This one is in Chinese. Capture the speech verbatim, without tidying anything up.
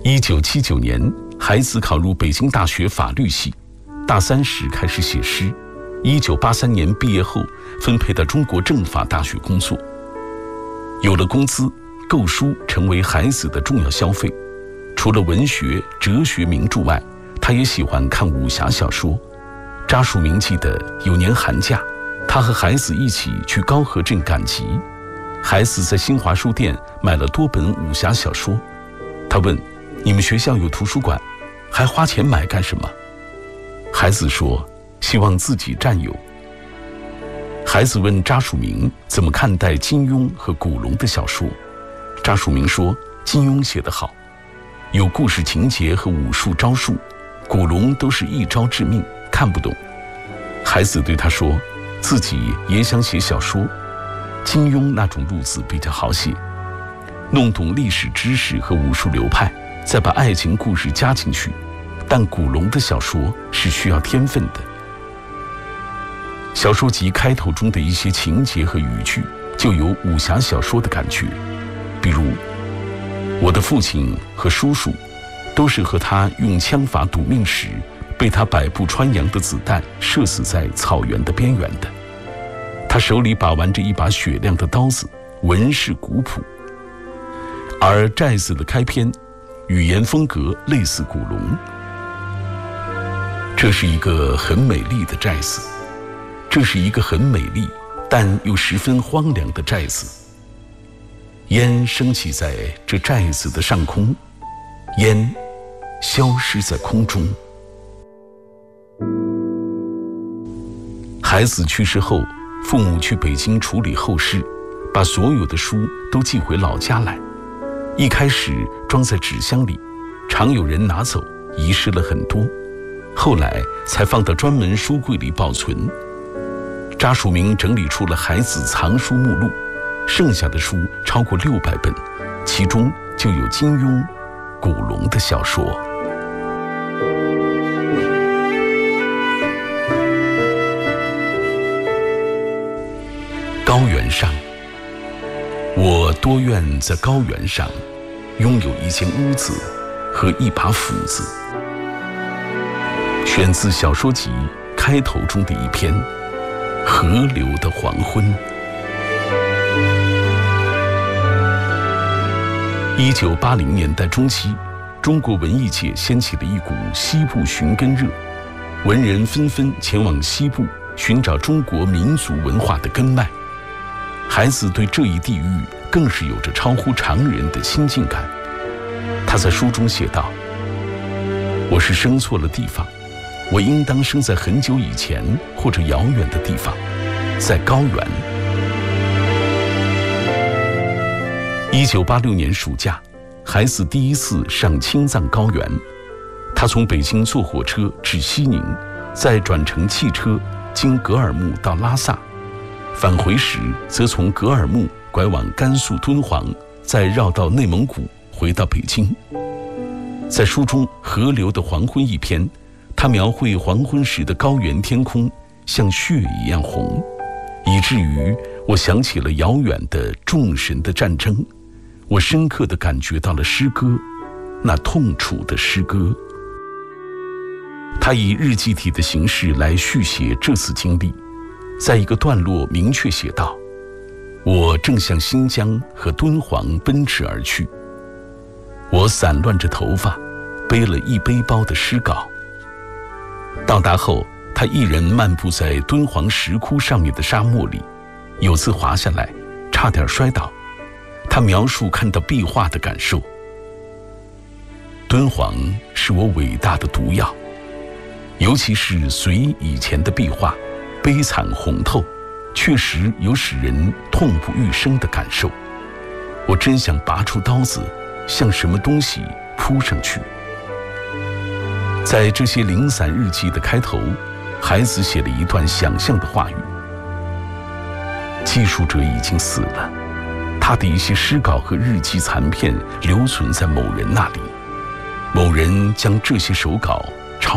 一九七九年，孩子考入北京大学法律系，大三时开始写诗。一九八三年毕业后，分配到中国政法大学工作。有了工资，购书成为孩子的重要消费。除了文学、哲学名著外，他也喜欢看武侠小说。查树明记得有年寒假，他和孩子一起去高河镇赶集，孩子在新华书店买了多本武侠小说。他问：你们学校有图书馆，还花钱买干什么？孩子说：希望自己占有。孩子问查树明怎么看待金庸和古龙的小说，查树明说：金庸写得好，有故事情节和武术招数，古龙都是一招致命，看不懂。孩子对他说，自己也想写小说，金庸那种路子比较好写，弄懂历史知识和武术流派，再把爱情故事加进去，但古龙的小说是需要天分的。小说集开头中的一些情节和语句就有武侠小说的感觉，比如我的父亲和叔叔都是和他用枪法赌命时，被他百步穿杨的子弹射死在草原的边缘的。他手里把玩着一把雪亮的刀子，纹饰古朴。而寨子的开篇语言风格类似古龙。这是一个很美丽的寨子，这是一个很美丽但又十分荒凉的寨子。烟升起在这寨子的上空，烟消失在空中。孩子去世后，父母去北京处理后事，把所有的书都寄回老家来。一开始装在纸箱里，常有人拿走，遗失了很多，后来才放到专门书柜里保存。查树明整理出了孩子藏书目录，剩下的书超过六百本，其中就有金庸、古龙的小说。高原上，我多愿在高原上拥有一间屋子和一把斧子。选自小说集开头中的一篇《河流的黄昏》。一九八零年代中期，中国文艺界掀起了一股西部寻根热，文人纷纷前往西部寻找中国民族文化的根脉。孩子对这一地域更是有着超乎常人的亲近感。他在书中写道：我是生错了地方，我应当生在很久以前或者遥远的地方，在高原。一九八六年暑假，孩子第一次上青藏高原。他从北京坐火车至西宁，再转乘汽车经格尔木到拉萨，返回时则从格尔木拐往甘肃敦煌，再绕到内蒙古回到北京。在书中《河流的黄昏》一篇，他描绘黄昏时的高原天空像血一样红，以至于我想起了遥远的众神的战争，我深刻地感觉到了诗歌，那痛楚的诗歌。他以日记体的形式来续写这次经历，在一个段落明确写道：我正向新疆和敦煌奔驰而去，我散乱着头发，背了一背包的诗稿。到达后，他一人漫步在敦煌石窟上面的沙漠里，有次滑下来，差点摔倒。他描述看到壁画的感受：敦煌是我伟大的毒药，尤其是隋以前的壁画，悲惨红透，确实有使人痛不欲生的感受。我真想拔出刀子，向什么东西扑上去。在这些零散日记的开头，孩子写了一段想象的话语：记述者已经死了，他的一些诗稿和日记残片留存在某人那里，某人将这些手稿